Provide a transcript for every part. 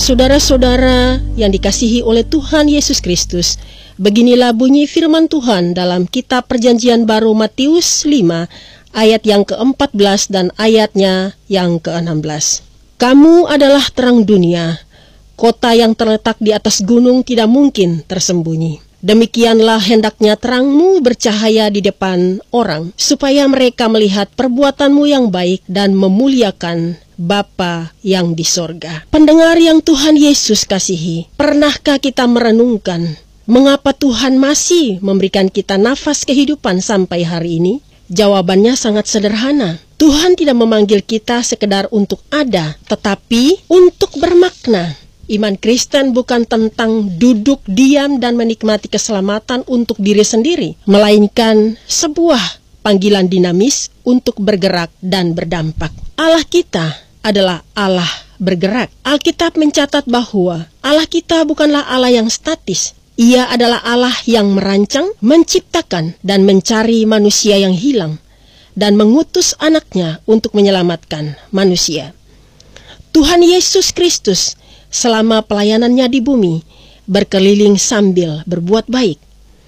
Saudara-saudara yang dikasihi oleh Tuhan Yesus Kristus, beginilah bunyi firman Tuhan dalam kitab Perjanjian Baru Matius 5 ayat yang ke-14 dan ayatnya yang ke-16. Kamu adalah terang dunia. Kota yang terletak di atas gunung tidak mungkin tersembunyi. Demikianlah hendaknya terangmu bercahaya di depan orang, supaya mereka melihat perbuatanmu yang baik dan memuliakan Bapa yang di sorga. Pendengar yang Tuhan Yesus kasihi, pernahkah kita merenungkan mengapa Tuhan masih memberikan kita nafas kehidupan sampai hari ini? Jawabannya sangat sederhana. Tuhan tidak memanggil kita sekedar untuk ada, tetapi untuk bermakna. Iman Kristen bukan tentang duduk, diam, dan menikmati keselamatan untuk diri sendiri, melainkan sebuah panggilan dinamis untuk bergerak dan berdampak. Allah kita adalah Allah bergerak. Alkitab mencatat bahwa Allah kita bukanlah Allah yang statis. Ia adalah Allah yang merancang, menciptakan, dan mencari manusia yang hilang, dan mengutus anaknya untuk menyelamatkan manusia. Tuhan Yesus Kristus selama pelayanannya di bumi berkeliling sambil berbuat baik.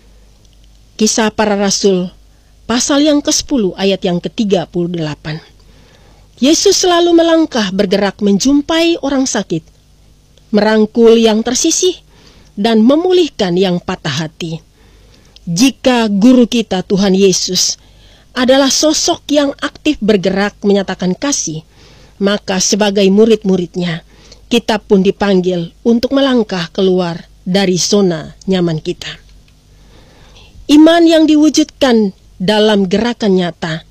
Kisah Para Rasul pasal yang ke-10 ayat yang ke-38. Yesus selalu melangkah bergerak menjumpai orang sakit, merangkul yang tersisih, dan memulihkan yang patah hati. Jika guru kita Tuhan Yesus adalah sosok yang aktif bergerak menyatakan kasih, maka sebagai murid-muridnya, kita pun dipanggil untuk melangkah keluar dari zona nyaman kita. Iman yang diwujudkan dalam gerakan nyata,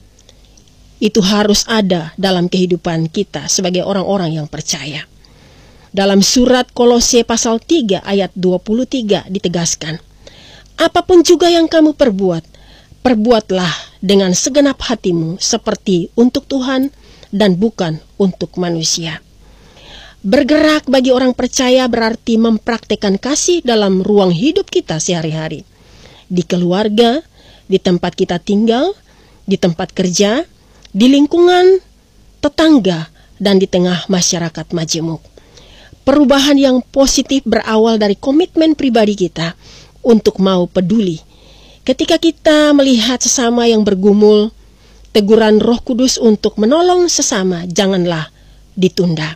itu harus ada dalam kehidupan kita sebagai orang-orang yang percaya. Dalam surat Kolose pasal 3 ayat 23 ditegaskan, apapun juga yang kamu perbuat, perbuatlah dengan segenap hatimu seperti untuk Tuhan dan bukan untuk manusia. Bergerak bagi orang percaya berarti mempraktekkan kasih dalam ruang hidup kita sehari-hari. Di keluarga, di tempat kita tinggal, di tempat kerja, di lingkungan tetangga, dan di tengah masyarakat majemuk. Perubahan yang positif berawal dari komitmen pribadi kita untuk mau peduli. Ketika kita melihat sesama yang bergumul, teguran Roh Kudus untuk menolong sesama janganlah ditunda.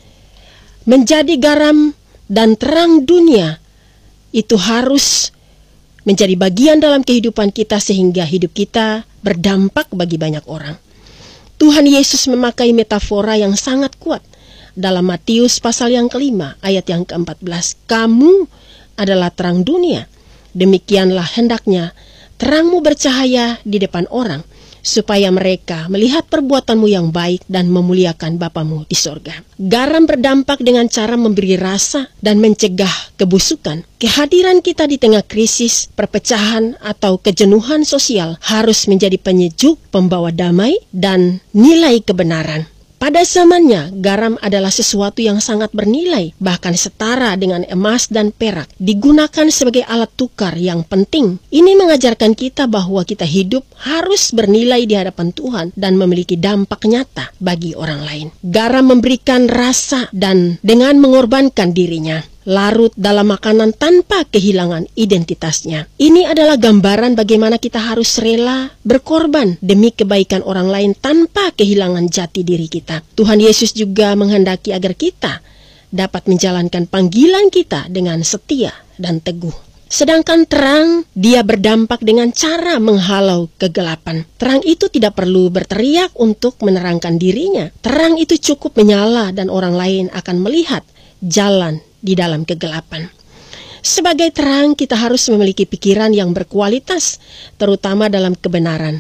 Menjadi garam dan terang dunia itu harus menjadi bagian dalam kehidupan kita sehingga hidup kita berdampak bagi banyak orang. Tuhan Yesus memakai metafora yang sangat kuat dalam Matius pasal yang ke-5 ayat yang ke-14. Kamu adalah terang dunia. Demikianlah hendaknya terangmu bercahaya di depan orang, supaya mereka melihat perbuatanmu yang baik dan memuliakan Bapamu di sorga. Garam berdampak dengan cara memberi rasa dan mencegah kebusukan. Kehadiran kita di tengah krisis, perpecahan, atau kejenuhan sosial harus menjadi penyejuk, pembawa damai, dan nilai kebenaran. Pada zamannya, garam adalah sesuatu yang sangat bernilai, bahkan setara dengan emas dan perak, digunakan sebagai alat tukar yang penting. Ini mengajarkan kita bahwa kita hidup harus bernilai di hadapan Tuhan dan memiliki dampak nyata bagi orang lain. Garam memberikan rasa dan dengan mengorbankan dirinya, larut dalam makanan tanpa kehilangan identitasnya. Ini adalah gambaran bagaimana kita harus rela berkorban demi kebaikan orang lain tanpa kehilangan jati diri kita. Tuhan Yesus juga menghendaki agar kita dapat menjalankan panggilan kita dengan setia dan teguh. Sedangkan terang, dia berdampak dengan cara menghalau kegelapan. Terang itu tidak perlu berteriak untuk menerangkan dirinya. Terang itu cukup menyala dan orang lain akan melihat jalan di dalam kegelapan. Sebagai terang, kita harus memiliki pikiran yang berkualitas, terutama dalam kebenaran.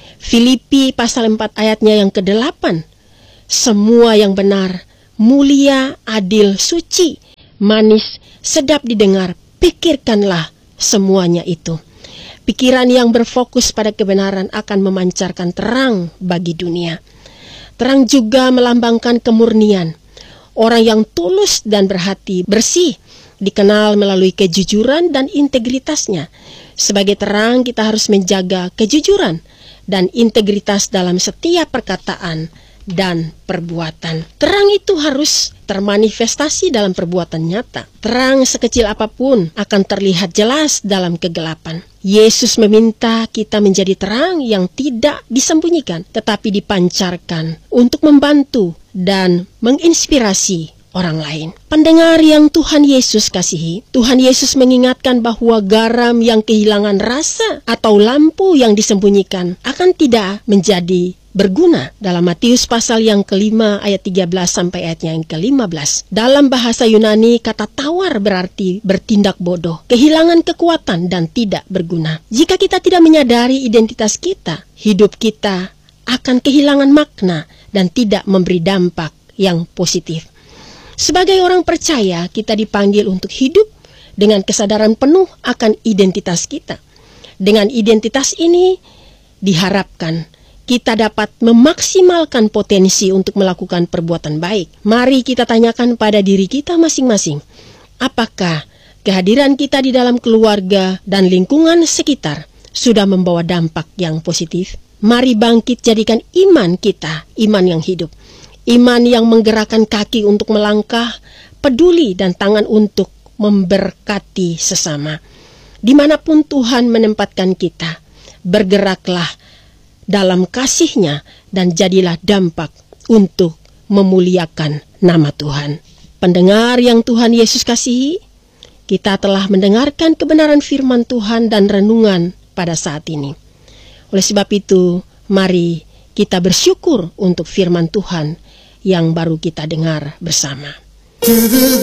Filipi pasal 4 ayatnya yang ke-8. Semua yang benar, mulia, adil, suci, manis, sedap didengar, pikirkanlah semuanya itu. Pikiran yang berfokus pada kebenaran akan memancarkan terang bagi dunia. Terang juga melambangkan kemurnian. Orang yang tulus dan berhati bersih dikenal melalui kejujuran dan integritasnya. Sebagai terang, kita harus menjaga kejujuran dan integritas dalam setiap perkataan dan perbuatan. Terang itu harus termanifestasi dalam perbuatan nyata. Terang sekecil apapun akan terlihat jelas dalam kegelapan. Yesus meminta kita menjadi terang yang tidak disembunyikan, tetapi dipancarkan untuk membantu dan menginspirasi orang lain. Pendengar yang Tuhan Yesus kasihi, Tuhan Yesus mengingatkan bahwa garam yang kehilangan rasa atau lampu yang disembunyikan akan tidak menjadi berguna. Dalam Matius pasal yang ke-5 ayat 13 sampai ayatnya yang ke-15. Dalam bahasa Yunani, kata tawar berarti bertindak bodoh, kehilangan kekuatan dan tidak berguna. Jika kita tidak menyadari identitas kita, hidup kita akan kehilangan makna dan tidak memberi dampak yang positif. Sebagai orang percaya, kita dipanggil untuk hidup dengan kesadaran penuh akan identitas kita. Dengan identitas ini, diharapkan kita dapat memaksimalkan potensi untuk melakukan perbuatan baik. Mari kita tanyakan pada diri kita masing-masing, apakah kehadiran kita di dalam keluarga dan lingkungan sekitar sudah membawa dampak yang positif? Mari bangkit jadikan iman kita, iman yang hidup. Iman yang menggerakkan kaki untuk melangkah, peduli dan tangan untuk memberkati sesama. Dimanapun Tuhan menempatkan kita, bergeraklah dalam kasih-Nya dan jadilah dampak untuk memuliakan nama Tuhan. Pendengar yang Tuhan Yesus kasihi, kita telah mendengarkan kebenaran firman Tuhan dan renungan pada saat ini. Oleh sebab itu, mari kita bersyukur untuk firman Tuhan yang baru kita dengar bersama.